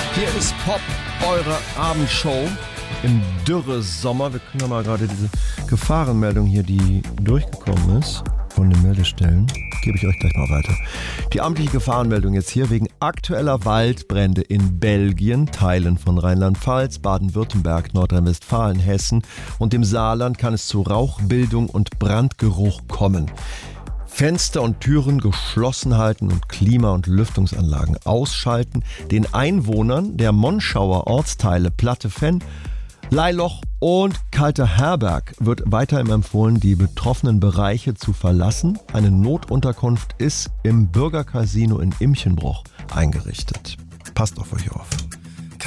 Hier ist Pop, eure Abendshow im Dürresommer. Wir können ja mal gerade diese Gefahrenmeldung hier, die durchgekommen ist von den Meldestellen, gebe ich euch gleich mal weiter. Die amtliche Gefahrenmeldung jetzt hier wegen aktueller Waldbrände in Belgien, Teilen von Rheinland-Pfalz, Baden-Württemberg, Nordrhein-Westfalen, Hessen und dem Saarland kann es zu Rauchbildung und Brandgeruch kommen. Fenster und Türen geschlossen halten und Klima- und Lüftungsanlagen ausschalten. Den Einwohnern der Monschauer Ortsteile Platte-Venn, Leiloch und Kalter Herberg wird weiterhin empfohlen, die betroffenen Bereiche zu verlassen. Eine Notunterkunft ist im Bürgercasino in Imchenbruch eingerichtet. Passt auf euch auf.